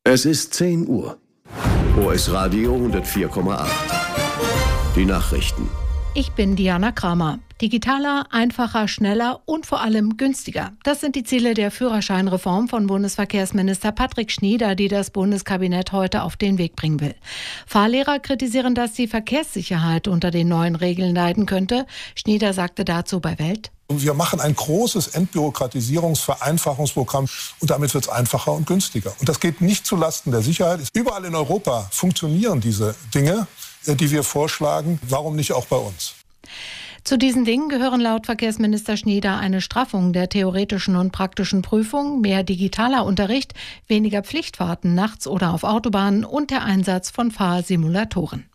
Es ist 10 Uhr. OS Radio 104,8. Die Nachrichten. Ich bin Diana Kramer. Digitaler, einfacher, schneller und vor allem günstiger. Das sind die Ziele der Führerscheinreform von Bundesverkehrsminister Patrick Schnieder, die das Bundeskabinett heute auf den Weg bringen will. Fahrlehrer kritisieren, dass die Verkehrssicherheit unter den neuen Regeln leiden könnte. Schnieder sagte dazu bei Welt: Wir machen ein großes Entbürokratisierungs-Vereinfachungsprogramm und damit wird es einfacher und günstiger. Und das geht nicht zulasten der Sicherheit. Überall in Europa funktionieren diese Dinge, die wir vorschlagen. Warum nicht auch bei uns? Zu diesen Dingen gehören laut Verkehrsminister Schnieder eine Straffung der theoretischen und praktischen Prüfung, mehr digitaler Unterricht, weniger Pflichtfahrten nachts oder auf Autobahnen und der Einsatz von Fahrsimulatoren.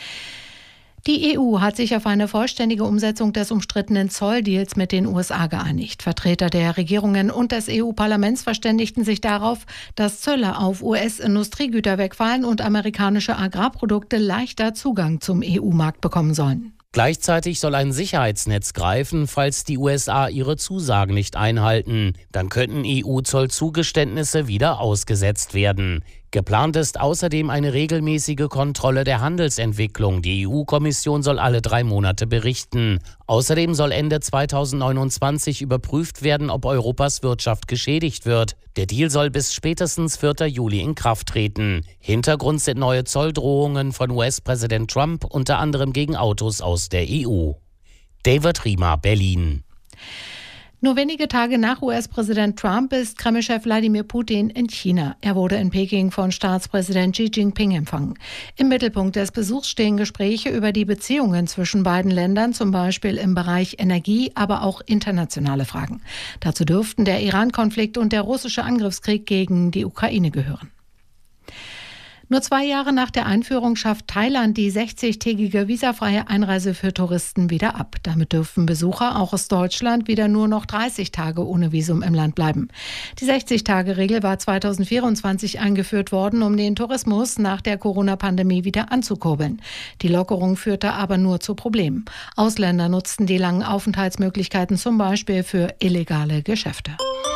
Die EU hat sich auf eine vollständige Umsetzung des umstrittenen Zolldeals mit den USA geeinigt. Vertreter der Regierungen und des EU-Parlaments verständigten sich darauf, dass Zölle auf US-Industriegüter wegfallen und amerikanische Agrarprodukte leichter Zugang zum EU-Markt bekommen sollen. Gleichzeitig soll ein Sicherheitsnetz greifen, falls die USA ihre Zusagen nicht einhalten. Dann könnten EU-Zollzugeständnisse wieder ausgesetzt werden. Geplant ist außerdem eine regelmäßige Kontrolle der Handelsentwicklung. Die EU-Kommission soll alle 3 Monate berichten. Außerdem soll Ende 2029 überprüft werden, ob Europas Wirtschaft geschädigt wird. Der Deal soll bis spätestens 4. Juli in Kraft treten. Hintergrund sind neue Zolldrohungen von US-Präsident Trump, unter anderem gegen Autos aus der EU. David Riemer, Berlin. Nur wenige Tage nach US-Präsident Trump ist Kreml-Chef Wladimir Putin in China. Er wurde in Peking von Staatspräsident Xi Jinping empfangen. Im Mittelpunkt des Besuchs stehen Gespräche über die Beziehungen zwischen beiden Ländern, zum Beispiel im Bereich Energie, aber auch internationale Fragen. Dazu dürften der Iran-Konflikt und der russische Angriffskrieg gegen die Ukraine gehören. Nur 2 Jahre nach der Einführung schafft Thailand die 60-tägige visafreie Einreise für Touristen wieder ab. Damit dürfen Besucher auch aus Deutschland wieder nur noch 30 Tage ohne Visum im Land bleiben. Die 60-Tage-Regel war 2024 eingeführt worden, um den Tourismus nach der Corona-Pandemie wieder anzukurbeln. Die Lockerung führte aber nur zu Problemen. Ausländer nutzten die langen Aufenthaltsmöglichkeiten zum Beispiel für illegale Geschäfte.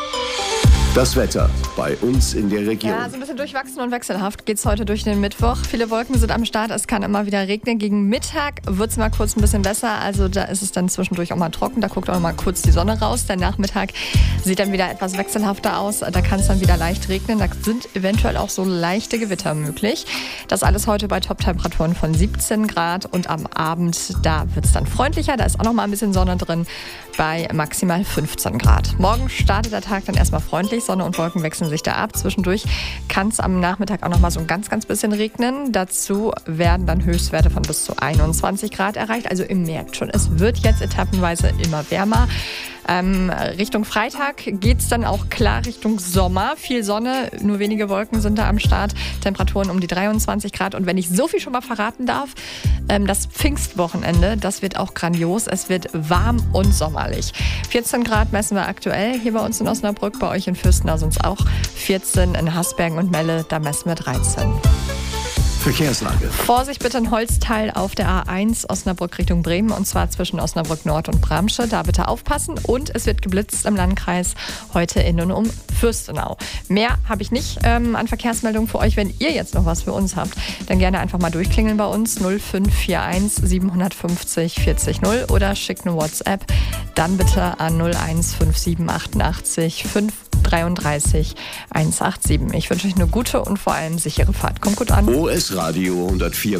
Das Wetter bei uns in der Region. Ja, so ein bisschen durchwachsen und wechselhaft geht es heute durch den Mittwoch. Viele Wolken sind am Start, es kann immer wieder regnen. Gegen Mittag wird es mal kurz ein bisschen besser, also da ist es dann zwischendurch auch mal trocken. Da guckt auch mal kurz die Sonne raus. Der Nachmittag sieht dann wieder etwas wechselhafter aus. Da kann es dann wieder leicht regnen. Da sind eventuell auch so leichte Gewitter möglich. Das alles heute bei Top-Temperaturen von 17 Grad und am Abend, da wird es dann freundlicher. Da ist auch noch mal ein bisschen Sonne drin bei maximal 15 Grad. Morgen startet der Tag dann erstmal freundlich. Sonne und Wolken wechseln sich da ab. Zwischendurch kann es am Nachmittag auch noch mal so ein ganz bisschen regnen. Dazu werden dann Höchstwerte von bis zu 21 Grad erreicht. Also ihr merkt schon, es wird jetzt etappenweise immer wärmer. Richtung Freitag geht es dann auch klar Richtung Sommer. Viel Sonne, nur wenige Wolken sind da am Start. Temperaturen um die 23 Grad. Und wenn ich so viel schon mal verraten darf, das Pfingstwochenende, das wird auch grandios. Es wird warm und sommerlich. 14 Grad messen wir aktuell hier bei uns in Osnabrück. Bei euch in Fürstenau sind es auch 14. In Hasbergen und Melle, da messen wir 13. Verkehrslage. Vorsicht bitte in Holztal auf der A1 Osnabrück Richtung Bremen, und zwar zwischen Osnabrück Nord und Bramsche. Da bitte aufpassen, und es wird geblitzt im Landkreis heute in und um Fürstenau. Mehr habe ich nicht an Verkehrsmeldungen für euch. Wenn ihr jetzt noch was für uns habt, dann gerne einfach mal durchklingeln bei uns 0541 750 40 0 oder schickt eine WhatsApp. Dann bitte an 015788 533 187. Ich wünsche euch eine gute und vor allem sichere Fahrt. Kommt gut an. OS Radio 104,8.